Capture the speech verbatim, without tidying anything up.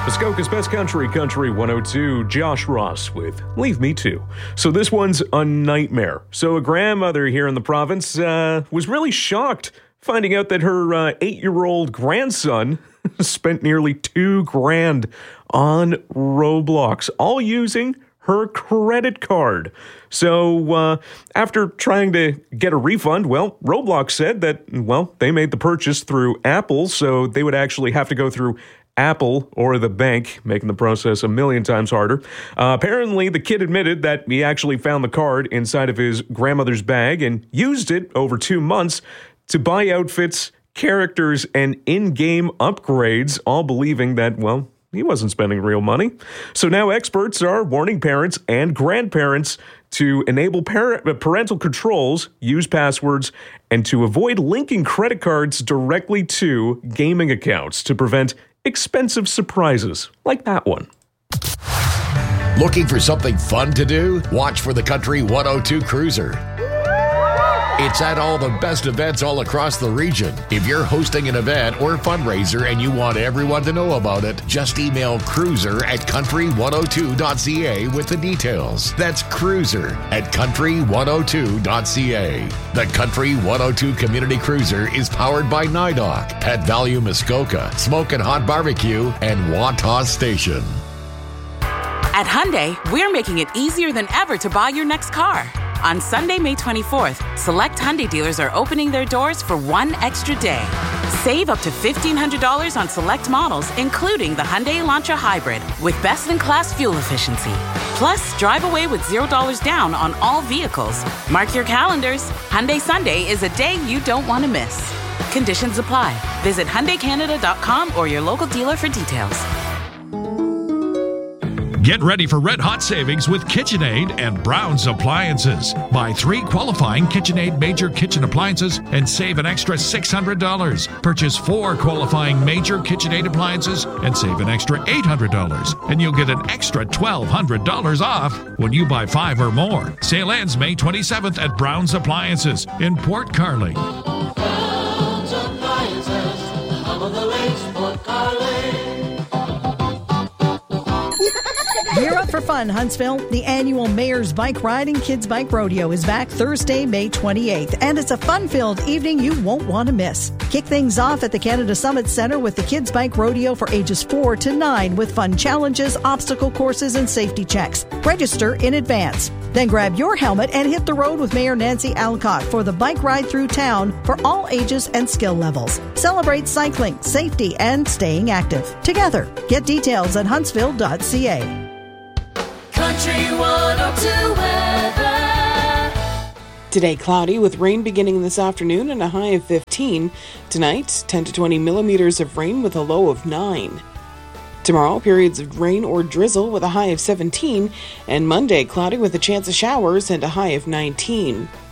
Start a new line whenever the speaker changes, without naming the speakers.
Muskoka's Best Country, Country one oh two, Josh Ross with Leave Me Too. So this one's a nightmare. So a grandmother here in the province uh, was really shocked finding out that her uh, eight-year-old grandson spent nearly two grand on Roblox, all using her credit card. So uh, after trying to get a refund, well, Roblox said that, well, they made the purchase through Apple, so they would actually have to go through Apple or the bank, making the process a million times harder. Uh, apparently, the kid admitted that he actually found the card inside of his grandmother's bag and used it over two months to buy outfits, characters, and in-game upgrades, all believing that, well, he wasn't spending real money. So now experts are warning parents and grandparents to enable parent, parental controls, use passwords, and to avoid linking credit cards directly to gaming accounts to prevent expensive surprises like that one.
Looking for something fun to do? Watch for the Country one oh two Cruiser. It's at all the best events all across the region. If you're hosting an event or fundraiser and you want everyone to know about it, just email cruiser at country one oh two dot c a with the details. That's cruiser at country one oh two dot c a. The Country one oh two Community Cruiser is powered by NIDOC, Pet Value Muskoka, Smokin' Hot Barbecue, and Wantagh Station.
At Hyundai, we're making it easier than ever to buy your next car. On Sunday, May twenty-fourth, select Hyundai dealers are opening their doors for one extra day. Save up to fifteen hundred dollars on select models, including the Hyundai Elantra Hybrid, with best-in-class fuel efficiency. Plus, drive away with zero dollars down on all vehicles. Mark your calendars. Hyundai Sunday is a day you don't want to miss. Conditions apply. Visit Hyundai Canada dot com or your local dealer for details.
Get ready for red-hot savings with KitchenAid and Brown's Appliances. Buy three qualifying KitchenAid major kitchen appliances and save an extra six hundred dollars. Purchase four qualifying major KitchenAid appliances and save an extra eight hundred dollars. And you'll get an extra twelve hundred dollars off when you buy five or more. Sale ends May twenty-seventh at Brown's Appliances in Port Carling.
Brown's Appliances, home of the lakes, Port Carling.
Gear up for fun, Huntsville. The annual Mayor's Bike Ride and Kids Bike Rodeo is back Thursday, May twenty-eighth, and it's a fun-filled evening you won't want to miss. Kick things off at the Canada Summit Center with the Kids Bike Rodeo for ages four to nine with fun challenges, obstacle courses, and safety checks. Register in advance. Then grab your helmet and hit the road with Mayor Nancy Alcott for the bike ride through town for all ages and skill levels. Celebrate cycling, safety, and staying active together. Get details at huntsville dot c a.
Country one oh two weather.
Today, cloudy with rain beginning this afternoon and a high of fifteen. Tonight, ten to twenty millimeters of rain with a low of nine. Tomorrow, periods of rain or drizzle with a high of seventeen. And Monday, cloudy with a chance of showers and a high of nineteen.